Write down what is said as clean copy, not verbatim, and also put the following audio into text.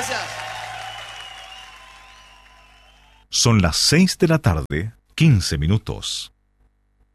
Gracias. Son las 6 de la tarde, 15 minutos.